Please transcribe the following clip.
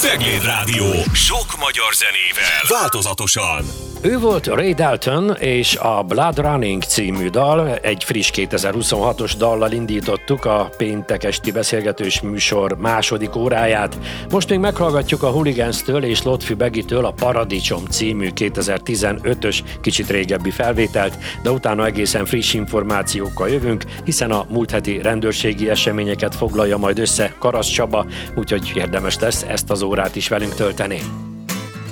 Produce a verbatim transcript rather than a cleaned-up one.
Cegléd Rádió. Sok magyar zenével. Változatosan. Ő volt Ray Dalton, és a Blood Running című dal, egy friss kétezer-huszonhatos dallal indítottuk a péntek esti beszélgetős műsor második óráját. Most még meghallgatjuk a Hooligans-től és Lotfi Begitől a Paradicsom című kétezer-tizenötös kicsit régebbi felvételt, de utána egészen friss információkkal jövünk, hiszen a múlt heti rendőrségi eseményeket foglalja majd össze Karasz Csaba, úgyhogy érdemes lesz ezt az órát is velünk tölteni.